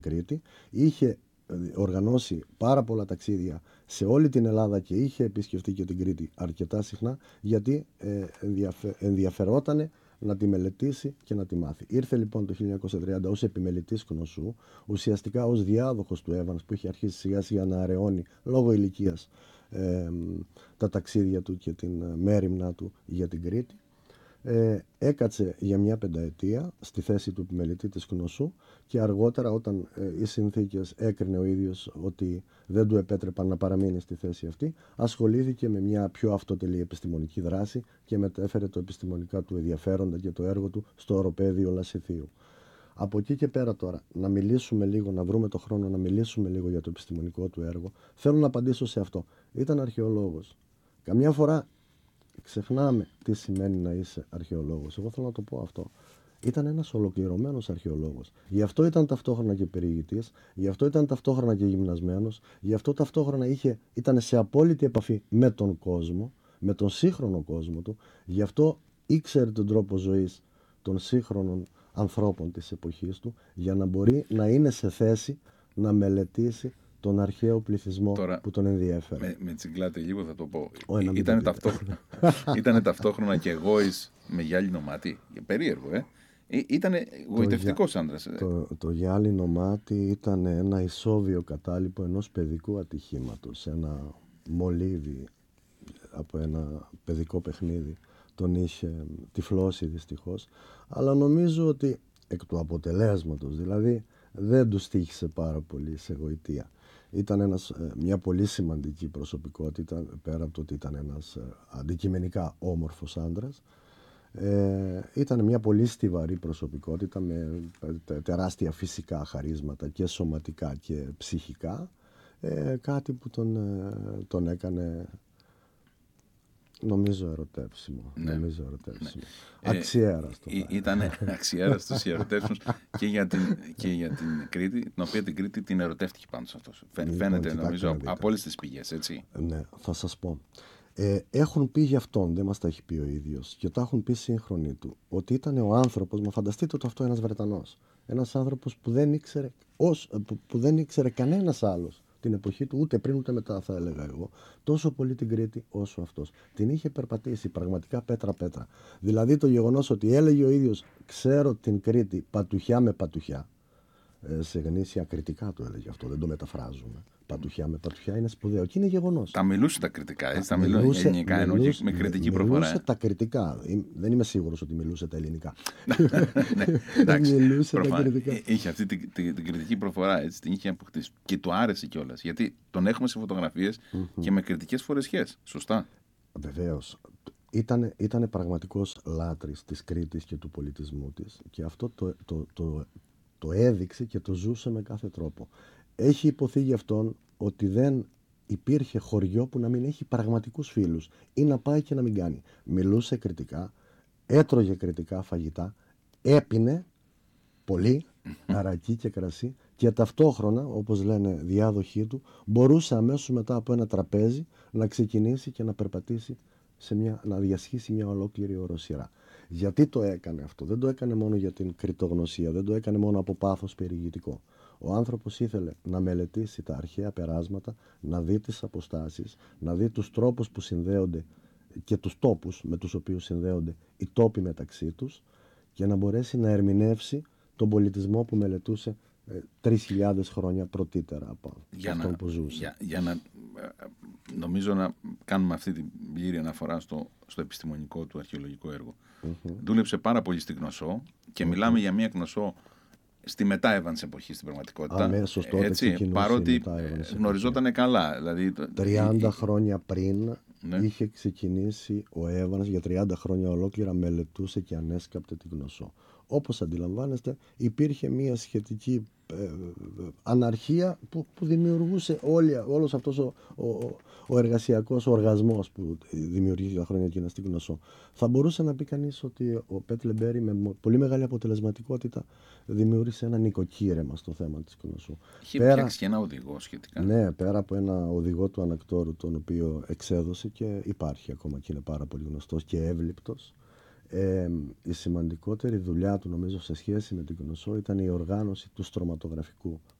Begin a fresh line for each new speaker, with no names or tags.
Κρήτη, είχε οργανώσει πάρα πολλά ταξίδια σε όλη την Ελλάδα και είχε επισκεφτεί και την Κρήτη αρκετά συχνά, γιατί ενδιαφερότανε να τη μελετήσει και να τη μάθει. Ήρθε λοιπόν το 1930 ως επιμελητής Κνωσού, ουσιαστικά ως διάδοχος του Evans, που είχε αρχίσει σιγά σιγά να αραιώνει λόγω ηλικίας τα ταξίδια του και την μέριμνά του για την Κρήτη. Έκατσε για μια πενταετία στη θέση του επιμελητή της Κνωσού, και αργότερα, όταν οι συνθήκες έκρινε ο ίδιος ότι δεν του επέτρεπαν να παραμείνει στη θέση αυτή, ασχολήθηκε με μια πιο αυτοτελή επιστημονική δράση και μετέφερε το επιστημονικά του ενδιαφέροντα και το έργο του στο οροπέδιο Λασιθίου. Από εκεί και πέρα τώρα, να μιλήσουμε λίγο, να βρούμε το χρόνο να μιλήσουμε λίγο για το επιστημονικό του έργο. Θέλω να απαντήσω σε αυτό. Ήταν αρχαιολόγος. Καμιά φορά ξεχνάμε τι σημαίνει να είσαι αρχαιολόγος. Εγώ θέλω να το πω αυτό. Ήταν ένας ολοκληρωμένος αρχαιολόγος. Γι' αυτό ήταν ταυτόχρονα και περιηγητής, γι' αυτό ήταν ταυτόχρονα και γυμνασμένος, γι' αυτό ταυτόχρονα ήταν σε απόλυτη επαφή με τον κόσμο, με τον σύγχρονο κόσμο του, γι' αυτό ήξερε τον τρόπο ζωής των σύγχρονων ανθρώπων της εποχής του, για να μπορεί να είναι σε θέση να μελετήσει τον αρχαίο πληθυσμό που τον ενδιέφερε.
Με τσιγκλάτε λίγο, θα το πω. Ήτανε ταυτόχρονα και εγώης με γυάλινο μάτι. Περίεργο, Ήτανε γοητευτικός άντρας.
Το γυάλινο μάτι ήταν ένα ισόβιο κατάλοιπο ενός παιδικού ατυχήματος. Ένα μολύβι από ένα παιδικό παιχνίδι τον είχε τυφλώσει δυστυχώς. Αλλά νομίζω ότι εκ του αποτελέσματος, δηλαδή, δεν του στοίχησε πάρα πολύ σε γοητεία. Ήταν μια πολύ σημαντική προσωπικότητα, πέρα από το ότι ήταν ένας αντικειμενικά όμορφος άντρας. Ήταν μια πολύ στιβαρή προσωπικότητα με τεράστια φυσικά χαρίσματα και σωματικά και ψυχικά, κάτι που τον έκανε, νομίζω, ερωτεύσιμο.
Ναι.
Αξιέραστο.
Ήταν αξιέραστος, ερωτεύσιμος και για την Κρήτη, την οποία την Κρήτη την ερωτεύτηκε πάντως αυτός. Φαίνεται, νομίζω, από όλες τις πηγές, έτσι.
Ναι, θα σας πω. Έχουν πει γι' αυτόν, δεν μας τα έχει πει ο ίδιος, και το έχουν πει σύγχρονοι του, ότι ήταν ο άνθρωπος, μα φανταστείτε το αυτό, ένας Βρετανός, ένας άνθρωπος που δεν ήξερε κανένας άλλος την εποχή του, ούτε πριν ούτε μετά, θα έλεγα εγώ, τόσο πολύ την Κρήτη όσο αυτός. Την είχε περπατήσει πραγματικά πέτρα-πέτρα. Δηλαδή το γεγονός ότι έλεγε ο ίδιος, ξέρω την Κρήτη πατουχιά με πατουχιά, σε γνήσια κριτικά το έλεγε αυτό, δεν το μεταφράζουμε. Πατουχιά με πατουχιά είναι σπουδαίο και είναι γεγονός.
Τα μιλούσε τα κριτικά, έτσι, τα μιλούσε ελληνικά, ενώ και με κριτική προφορά.
Μιλούσε τα κριτικά. Δεν είμαι σίγουρος ότι μιλούσε τα ελληνικά.
Ναι, εντάξει,
μιλούσε τα κριτικά.
Είχε αυτή την κριτική προφορά, έτσι, την είχε αποκτήσει. Και του άρεσε κιόλας, γιατί τον έχουμε σε φωτογραφίες και με κριτικές φορεσιές. Σωστά.
Βεβαίως. Ήταν πραγματικός λάτρης της Κρήτης και του πολιτισμού της, και αυτό το έδειξε και το ζούσε με κάθε τρόπο. Έχει υποθεί γι' αυτόν ότι δεν υπήρχε χωριό που να μην έχει πραγματικούς φίλους ή να πάει και να μην κάνει. Μιλούσε κριτικά, έτρωγε κριτικά φαγητά, έπινε πολύ αρακί και κρασί, και ταυτόχρονα, όπως λένε διάδοχοί του, μπορούσε αμέσως μετά από ένα τραπέζι να ξεκινήσει και να περπατήσει να διασχίσει μια ολόκληρη οροσειρά. Γιατί το έκανε αυτό? Δεν το έκανε μόνο για την κριτογνωσία, δεν το έκανε μόνο από πάθος περιηγητικό. Ο άνθρωπος ήθελε να μελετήσει τα αρχαία περάσματα, να δει τις αποστάσεις, να δει τους τρόπους που συνδέονται και τους τόπους με τους οποίους συνδέονται οι τόποι μεταξύ τους, και να μπορέσει να ερμηνεύσει τον πολιτισμό που μελετούσε 3.000 χρόνια πρωτήτερα από αυτόν που ζούσε.
Για να, νομίζω, να κάνουμε αυτή την πλήρη αναφορά στο επιστημονικό του αρχαιολογικό έργο. Δούλεψε πάρα πολύ στη Κνωσό και μιλάμε για μια Κνωσό στη μετά Evans εποχή στην πραγματικότητα.
Αμέσως τότε ξεκινούσε,
παρότι γνωριζόταν καλά. Δηλαδή,
30 χρόνια πριν είχε ξεκινήσει ο Evans, για 30 χρόνια ολόκληρα μελετούσε και ανέσκαπτε την Κνωσό. Όπως αντιλαμβάνεστε, υπήρχε μια σχετική αναρχία που δημιουργούσε όλος αυτός ο εργασιακός οργασμός που δημιουργήθηκε τα χρόνια εκείνα στην Κνωσό. Θα μπορούσε να πει κανείς ότι ο Πέτλε Μπέρι με πολύ μεγάλη αποτελεσματικότητα δημιούργησε ένα νοικοκύρεμα στο θέμα της Κνωσό.
Είχε φτιάξει και ένα οδηγό σχετικά.
Ναι, πέρα από ένα οδηγό του Ανακτόρου, τον οποίο εξέδωσε και υπάρχει ακόμα και είναι πάρα πολύ γνωστός και εύληπτος. η σημαντικότερη δουλειά του, νομίζω, σε σχέση με την Κνωσό ήταν η οργάνωση του στρωματογραφικού